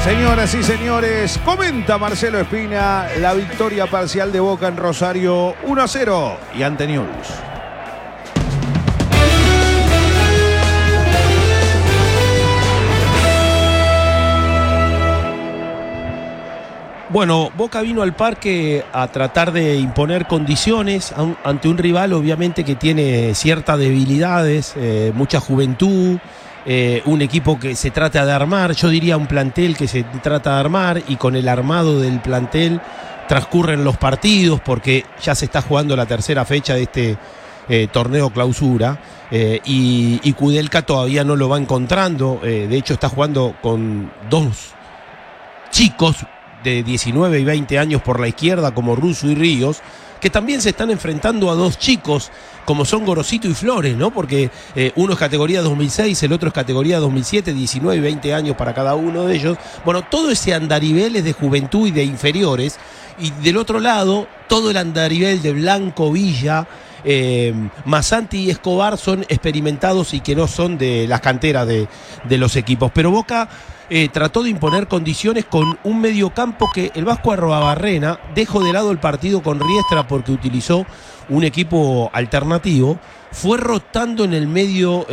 Señoras y señores, comenta Marcelo Espina la victoria parcial de Boca en Rosario 1-0 y ante Newell's. Bueno, Boca vino al parque a tratar de imponer condiciones ante un rival obviamente que tiene ciertas debilidades, mucha juventud, un equipo que se trata de armar, yo diría un plantel que se trata de armar, y con el armado del plantel transcurren los partidos porque ya se está jugando la tercera fecha de este torneo clausura, y Kudelka todavía no lo va encontrando, de hecho está jugando con dos chicos de 19 y 20 años por la izquierda como Russo y Ríos, que también se están enfrentando a dos chicos como son Gorosito y Flores, ¿no? Porque uno es categoría 2006, el otro es categoría 2007, 19 y 20 años para cada uno de ellos. Bueno, todo ese andarivel es de juventud y de inferiores, y del otro lado, todo el andarivel de Blanco, Villa, Masanti y Escobar son experimentados y que no son de las canteras de los equipos. Pero Boca trató de imponer condiciones con un mediocampo que el Vasco Arruabarrena dejó de lado el partido con Riestra porque utilizó un equipo alternativo, fue rotando en el medio,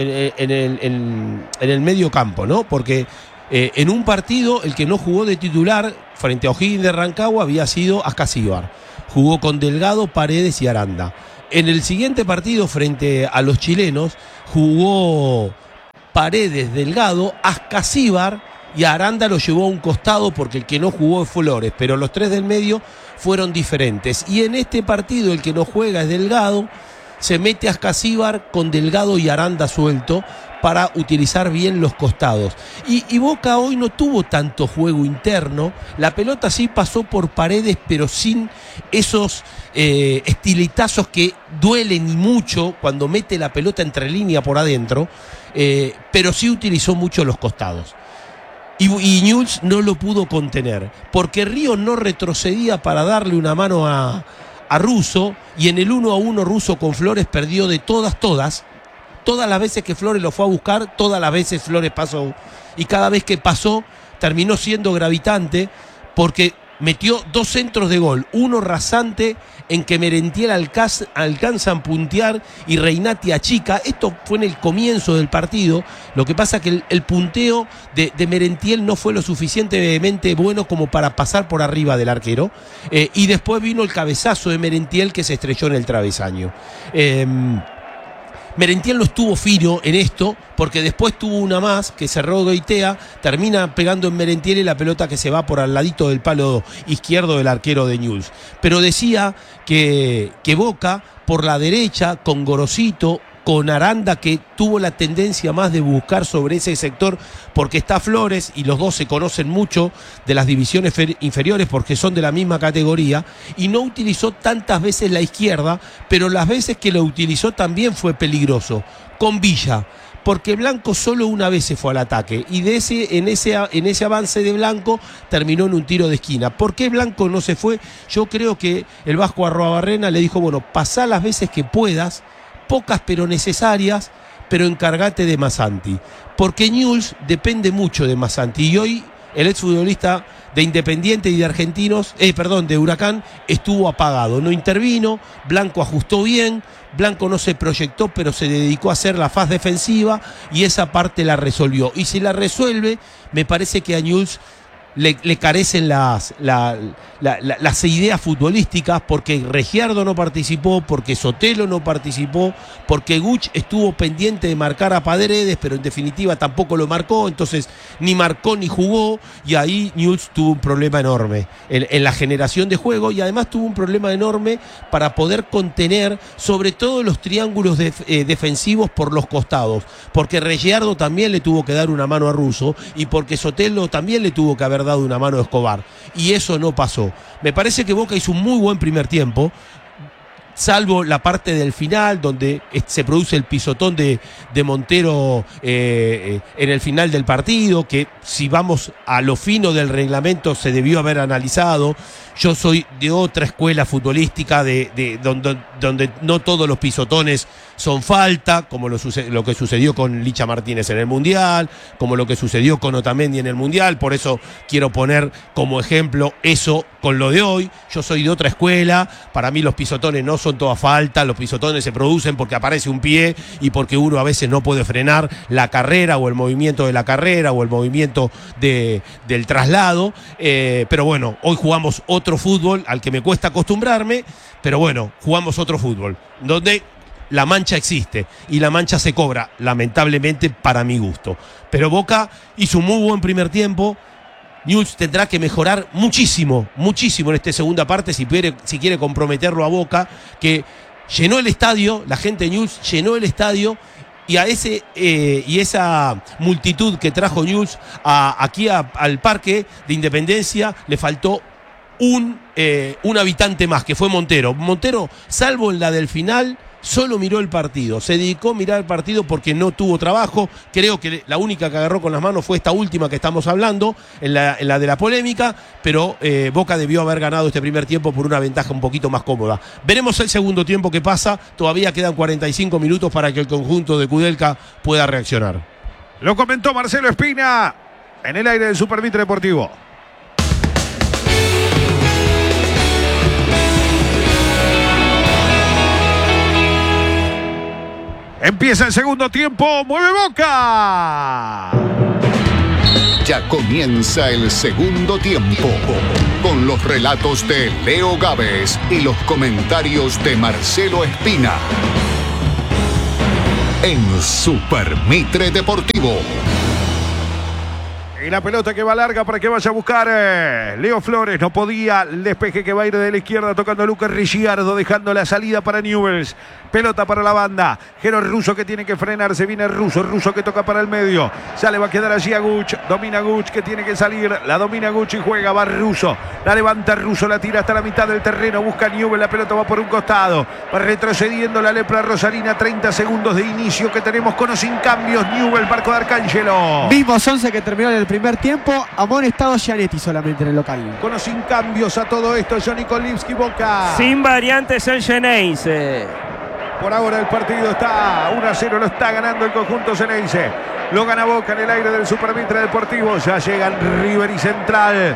en el medio campo, ¿no? Porque en un partido el que no jugó de titular frente a O'Higgins de Rancagua había sido Ascasíbar, jugó con Delgado, Paredes y Aranda. En el siguiente partido frente a los chilenos jugó Paredes, Delgado, Ascasíbar, y a Aranda lo llevó a un costado porque el que no jugó fue Flores, pero los tres del medio fueron diferentes. Y en este partido el que no juega es Delgado, se mete a Ascasíbar con Delgado y Aranda suelto para utilizar bien los costados. Y Boca hoy no tuvo tanto juego interno, la pelota sí pasó por Paredes, pero sin esos estilitazos que duelen y mucho cuando mete la pelota entre línea por adentro, pero sí utilizó mucho los costados. Y Newell's no lo pudo contener, porque Ríos no retrocedía para darle una mano a Russo, y en el 1-1 Russo con Flores perdió de todas las veces que Flores lo fue a buscar, todas las veces Flores pasó, y cada vez que pasó terminó siendo gravitante, porque metió dos centros de gol, uno rasante en que Merentiel alcanza a puntear y Reinati achica. Esto fue en el comienzo del partido, lo que pasa que el punteo de Merentiel no fue lo suficientemente bueno como para pasar por arriba del arquero, y después vino el cabezazo de Merentiel que se estrelló en el travesaño. Merentiel no estuvo fino en esto, porque después tuvo una más que cerró Goitea, termina pegando en Merentiel y la pelota que se va por al ladito del palo izquierdo del arquero de Newell's. Pero decía que Boca por la derecha con Gorosito, con Aranda, que tuvo la tendencia más de buscar sobre ese sector porque está Flores y los dos se conocen mucho de las divisiones inferiores porque son de la misma categoría, y no utilizó tantas veces la izquierda, pero las veces que lo utilizó también fue peligroso con Villa, porque Blanco solo una vez se fue al ataque, y en ese avance de Blanco terminó en un tiro de esquina. ¿Por qué Blanco no se fue? Yo creo que el Vasco Arruabarrena le dijo, bueno, pasá las veces que puedas, pocas pero necesarias, pero encárgate de Masanti, porque Newell's depende mucho de Masanti, y hoy el exfutbolista de Independiente y de Argentinos, de Huracán, estuvo apagado, no intervino. Blanco ajustó bien, Blanco no se proyectó, pero se dedicó a hacer la faz defensiva y esa parte la resolvió, y si la resuelve, me parece que a Newell's le carecen las ideas futbolísticas, porque Regiardo no participó, porque Sotelo no participó, porque Guch estuvo pendiente de marcar a Paredes, pero en definitiva tampoco lo marcó, entonces ni marcó ni jugó, y ahí Newell's tuvo un problema enorme en la generación de juego, y además tuvo un problema enorme para poder contener sobre todo los triángulos defensivos por los costados, porque Regiardo también le tuvo que dar una mano a Russo, y porque Sotelo también le tuvo que haber dado una mano a Escobar, y eso no pasó. Me parece que Boca hizo un muy buen primer tiempo, salvo la parte del final donde se produce el pisotón de Montero en el final del partido, que si vamos a lo fino del reglamento se debió haber analizado. Yo soy de otra escuela futbolística donde no todos los pisotones son falta, como lo que sucedió con Licha Martínez en el Mundial, como lo que sucedió con Otamendi en el Mundial. Por eso quiero poner como ejemplo eso con lo de hoy. Yo soy de otra escuela, para mí los pisotones no son toda falta, los pisotones se producen porque aparece un pie y porque uno a veces no puede frenar la carrera o el movimiento de la carrera o el movimiento del traslado, pero bueno, hoy jugamos otro fútbol al que me cuesta acostumbrarme, pero bueno, jugamos otro fútbol, donde la mancha existe y la mancha se cobra, lamentablemente para mi gusto. Pero Boca hizo un muy buen primer tiempo. Newell's tendrá que mejorar muchísimo en esta segunda parte si quiere comprometerlo a Boca, que llenó el estadio, la gente de Newell's llenó el estadio, y a esa multitud que trajo Newell's aquí al Parque de Independencia le faltó un habitante más, que fue Montero. Montero, salvo en la del final, solo miró el partido, se dedicó a mirar el partido porque no tuvo trabajo. Creo que la única que agarró con las manos fue esta última que estamos hablando, en la de la polémica, pero Boca debió haber ganado este primer tiempo por una ventaja un poquito más cómoda. Veremos el segundo tiempo que pasa, todavía quedan 45 minutos para que el conjunto de Kudelka pueda reaccionar. Lo comentó Marcelo Espina en el aire del Super Mitre Deportivo. Empieza el segundo tiempo, mueve Boca. Ya comienza el segundo tiempo, con los relatos de Leo Gávez y los comentarios de Marcelo Espina. En Super Mitre Deportivo. Y la pelota que va larga para que vaya a buscar Leo Flores. No podía. El despeje que va a ir de la izquierda tocando a Lucas Ricciardo, dejando la salida para Newell's. Pelota para la banda. Jero Russo que tiene que frenarse. Viene Russo que toca para el medio. Ya le va a quedar allí a Guch. Domina Guch que tiene que salir. La domina Guch y juega. Va Russo. La levanta Russo. La tira hasta la mitad del terreno. Busca Newell's. La pelota va por un costado. Va retrocediendo la lepra rosarina. 30 segundos de inicio que tenemos con o sin cambios. Newell's, Marco de Arcángelo. Mismos 11 que terminó en el primer tiempo. Amonestado Gianetti solamente en el local. Con o sin cambios a todo esto. Johnny Kolivski, Boca. Sin variantes el Xeneize. Por ahora el partido está 1-0, lo está ganando el conjunto Xeneize. Lo gana Boca en el aire del Super Mitre Deportivo. Ya llegan River y Central.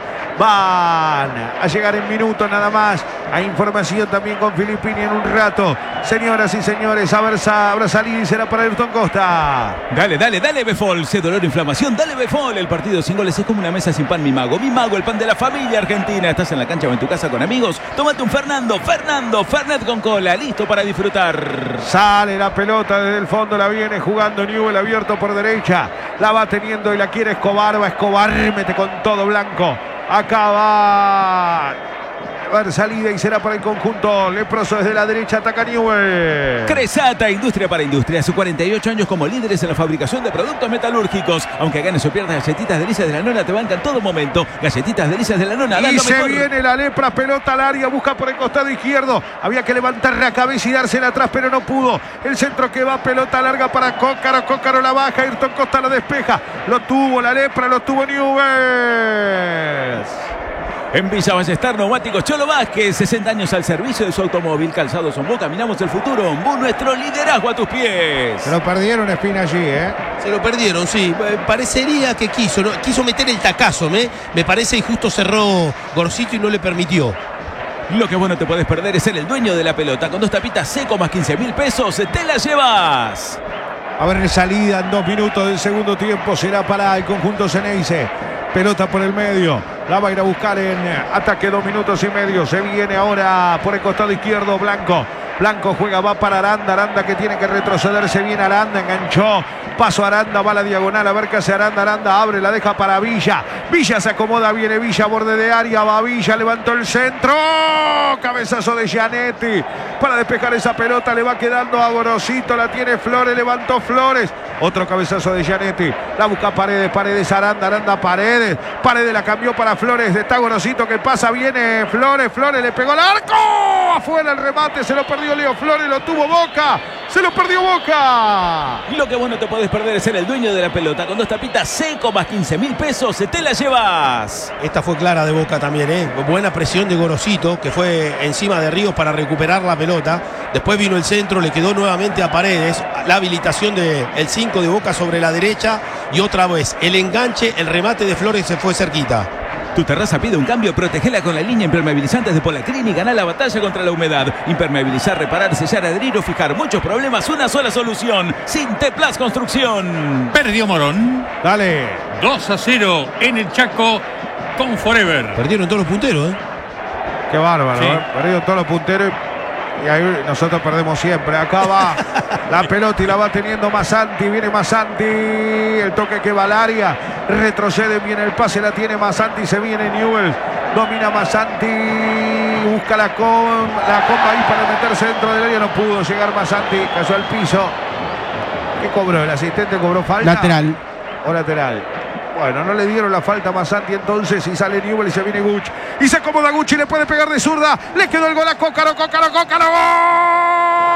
Van a llegar en minutos nada más. Hay información también con Filippini en un rato. Señoras y señores, habrá salido y será para Ayrton Costa. Dale, Befol. Sé dolor, inflamación, dale Befol. El partido sin goles es como una mesa sin pan, mi mago. Mi mago, el pan de la familia argentina. Estás en la cancha o en tu casa con amigos. Tómate un Fernando, Fernet con cola. Listo para disfrutar. Sale la pelota desde el fondo, la viene jugando Newell's, abierto por derecha. La va teniendo y la quiere Escobar. Va Escobar, mete con todo Blanco. Acá va a haber salida y será para el conjunto leproso desde la derecha. Ataca Newell's. Cresata, industria para industria. Hace 48 años como líderes en la fabricación de productos metalúrgicos. Aunque ganes o pierdas, Galletitas Delicias de la Nona te bancan todo momento. Galletitas Delicias de la Nona. Y se viene la lepra, pelota al área, busca por el costado izquierdo. Había que levantar la cabeza y dársela atrás, pero no pudo. El centro que va, pelota larga para Cócaro. Cócaro la baja, Ayrton Costa la despeja. Lo tuvo la lepra, lo tuvo Newell's. En Villa Ballester, Neumáticos Cholo Vázquez, 60 años al servicio de su automóvil. Calzado Sombó, caminamos el futuro. Ombú, nuestro liderazgo a tus pies. Se lo perdieron Espina allí, Se lo perdieron, sí. Parecería que quiso meter el tacazo, me parece, y justo cerró Gorcito y no le permitió. Lo que vos no te podés perder es ser el dueño de la pelota. Con 2 tapitas seco más 15.000 pesos, te la llevas. A ver, salida en 2 minutos del segundo tiempo. Será para el conjunto Xeneize. Pelota por el medio. La va a ir a buscar en ataque 2 minutos y medio. Se viene ahora por el costado izquierdo Blanco. Blanco juega, va para Aranda. Aranda que tiene que retroceder. Se viene Aranda, enganchó. Paso Aranda, va a la diagonal. A ver qué hace Aranda. Aranda abre, la deja para Villa. Villa se acomoda, viene Villa, borde de área. Va Villa, levantó el centro. Cabezazo de Gianetti. Para despejar esa pelota le va quedando a Gorosito. La tiene Flores, levantó Flores. Otro cabezazo de Gianetti. La busca Paredes, Aranda, Paredes. Paredes la cambió para Flores. Está Gorosito que pasa, viene Flores le pegó al arco. Afuera el remate, se lo perdió perdió Leo Flores, lo tuvo Boca. Se lo perdió Boca. Lo que vos no te podés perder es ser el dueño de la pelota. Con 2 tapitas seco más 15.000 pesos, te la llevas. Esta fue clara de Boca también, ¿eh? Buena presión de Gorosito, que fue encima de Ríos para recuperar la pelota. Después vino el centro, le quedó nuevamente a Paredes. La habilitación del 5 de Boca sobre la derecha. Y otra vez, el enganche, el remate de Flores se fue cerquita. Tu terraza pide un cambio, protegela con la línea impermeabilizantes de Polacrin y ganá la batalla contra la humedad. Impermeabilizar, reparar, sellar, adherir o fijar muchos problemas, una sola solución. Sinteplas Construcción. Perdió Morón. Dale. 2-0 en el Chaco con Forever. Perdieron todos los punteros, ¿eh? Qué bárbaro, Sí. Perdido todos los punteros y ahí nosotros perdemos siempre. Acá va la pelota y la va teniendo Masanti. Viene Masanti. El toque que va al área. Retrocede bien el pase. La tiene Masanti. Se viene Newell. Domina Masanti. Busca la comba ahí para meterse dentro del área. No pudo llegar Masanti. Cayó al piso. ¿Qué cobró? ¿El asistente cobró falta? Lateral. O lateral. Bueno, no le dieron la falta a Masanti entonces y sale Newell y se viene Gucci. Y se acomoda Gucci, le puede pegar de zurda. Le quedó el gol a Cócaro, Cócaro, Cócaro. ¡Gol!